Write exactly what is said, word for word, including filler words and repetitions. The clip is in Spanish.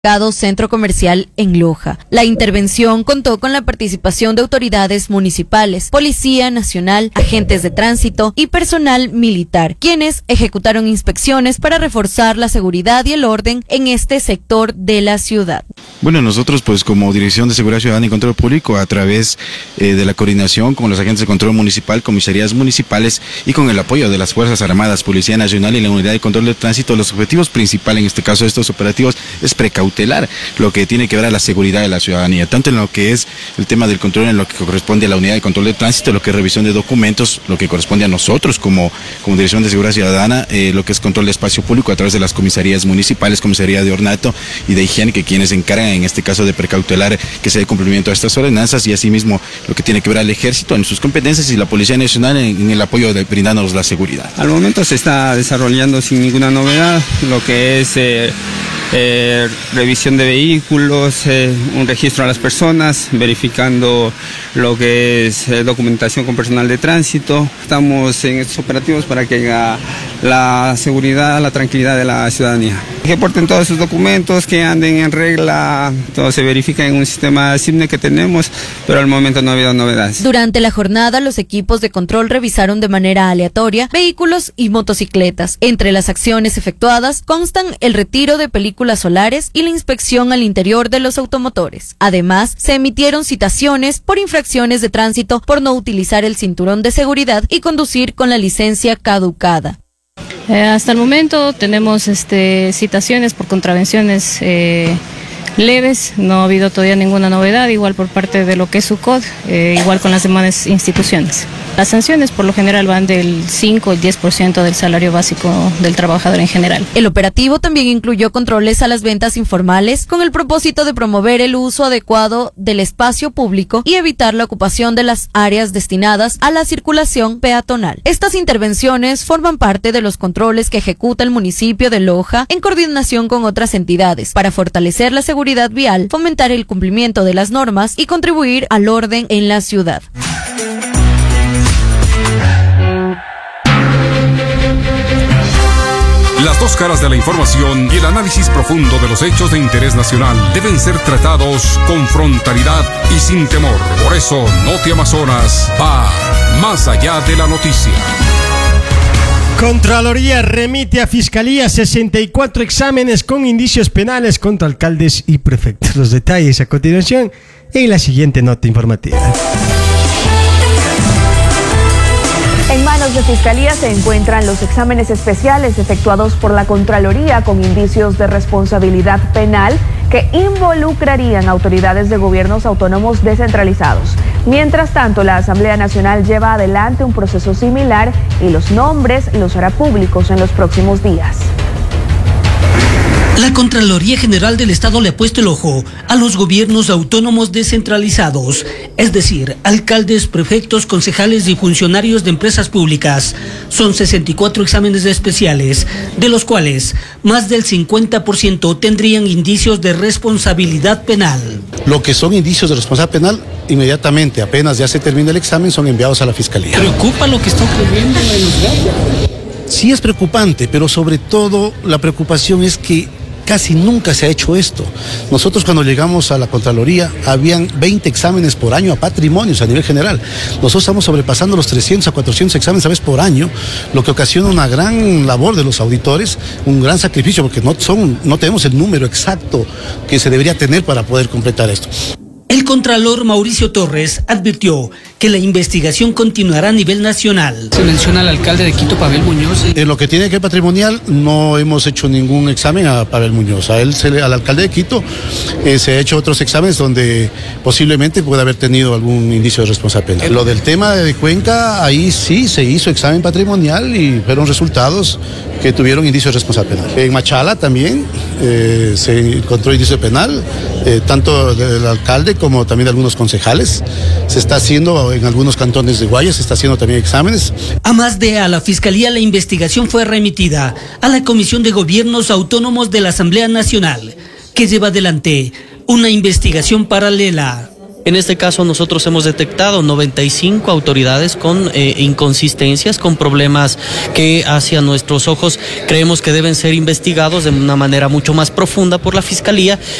Centro Comercial en Loja. La intervención contó con la participación de autoridades municipales, Policía Nacional, agentes de tránsito y personal militar, quienes ejecutaron inspecciones para reforzar la seguridad y el orden en este sector de la ciudad. Bueno, nosotros pues como Dirección de Seguridad Ciudadana y Control Público, a través eh, de la coordinación con los agentes de control municipal, comisarías municipales y con el apoyo de las Fuerzas Armadas, Policía Nacional y la Unidad de Control de Tránsito, los objetivos principales en este caso de estos operativos es precautelar lo que tiene que ver a la seguridad de la ciudadanía, tanto en lo que es el tema del control, en lo que corresponde a la Unidad de Control de Tránsito, lo que es revisión de documentos, lo que corresponde a nosotros como, como Dirección de Seguridad Ciudadana, eh, lo que es control de espacio público a través de las comisarías municipales, comisaría de ornato y de higiene, que quienes se encargan en este caso de precautelar que se dé cumplimiento a estas ordenanzas, y asimismo lo que tiene que ver al ejército en sus competencias y la Policía Nacional en, en el apoyo de brindándonos la seguridad. Al momento se está desarrollando sin ninguna novedad lo que es eh, eh, revisión de vehículos, eh, un registro a las personas, verificando lo que es eh, documentación con personal de tránsito. Estamos en estos operativos para que haya la seguridad, la tranquilidad de la ciudadanía. Que porten todos sus documentos, que anden en regla, todo se verifica en un sistema S I M N E que tenemos, pero al momento no ha habido novedades. Durante la jornada, los equipos de control revisaron de manera aleatoria vehículos y motocicletas. Entre las acciones efectuadas constan el retiro de películas solares y la inspección al interior de los automotores. Además, se emitieron citaciones por infracciones de tránsito por no utilizar el cinturón de seguridad y conducir con la licencia caducada. Eh, hasta el momento tenemos este, citaciones por contravenciones eh, leves, no ha habido todavía ninguna novedad, igual por parte de lo que es SUCOD, eh, igual con las demás instituciones. Las sanciones por lo general van del cinco al diez por ciento del salario básico del trabajador en general. El operativo también incluyó controles a las ventas informales con el propósito de promover el uso adecuado del espacio público y evitar la ocupación de las áreas destinadas a la circulación peatonal. Estas intervenciones forman parte de los controles que ejecuta el municipio de Loja en coordinación con otras entidades para fortalecer la seguridad vial, fomentar el cumplimiento de las normas y contribuir al orden en la ciudad. Las dos caras de la información y el análisis profundo de los hechos de interés nacional deben ser tratados con frontalidad y sin temor. Por eso, Noti Amazonas va más allá de la noticia. Contraloría remite a Fiscalía sesenta y cuatro exámenes con indicios penales contra alcaldes y prefectos. Los detalles a continuación en la siguiente nota informativa. En manos de Fiscalía se encuentran los exámenes especiales efectuados por la Contraloría con indicios de responsabilidad penal que involucrarían autoridades de gobiernos autónomos descentralizados. Mientras tanto, la Asamblea Nacional lleva adelante un proceso similar y los nombres los hará públicos en los próximos días. La Contraloría General del Estado le ha puesto el ojo a los gobiernos autónomos descentralizados, es decir, alcaldes, prefectos, concejales y funcionarios de empresas públicas. Son sesenta y cuatro exámenes especiales, de los cuales más del cincuenta por ciento tendrían indicios de responsabilidad penal. Lo que son indicios de responsabilidad penal, inmediatamente, apenas ya se termina el examen, son enviados a la Fiscalía. ¿Preocupa lo que está ocurriendo en los gallos? Sí es preocupante, pero sobre todo la preocupación es que casi nunca se ha hecho esto. Nosotros cuando llegamos a la Contraloría habían veinte exámenes por año a patrimonios a nivel general. Nosotros estamos sobrepasando los trescientos a cuatrocientos exámenes a veces por año, lo que ocasiona una gran labor de los auditores, un gran sacrificio porque no, son, no tenemos el número exacto que se debería tener para poder completar esto. El contralor Mauricio Torres advirtió que la investigación continuará a nivel nacional. Se menciona al alcalde de Quito, Pavel Muñoz. En lo que tiene que ver patrimonial, no hemos hecho ningún examen a Pavel Muñoz. A él, se le, al alcalde de Quito, eh, se ha hecho otros exámenes donde posiblemente puede haber tenido algún indicio de responsabilidad penal. Lo del tema de Cuenca, ahí sí se hizo examen patrimonial y fueron resultados que tuvieron indicio de responsabilidad penal. En Machala también eh, se encontró indicio penal, eh, tanto del alcalde como también de algunos concejales. Se está haciendo en algunos cantones de Guayas, se está haciendo también exámenes. A más de a la Fiscalía, la investigación fue remitida a la Comisión de Gobiernos Autónomos de la Asamblea Nacional, que lleva adelante una investigación paralela. En este caso nosotros hemos detectado noventa y cinco autoridades con eh, inconsistencias, con problemas que hacia nuestros ojos creemos que deben ser investigados de una manera mucho más profunda por la Fiscalía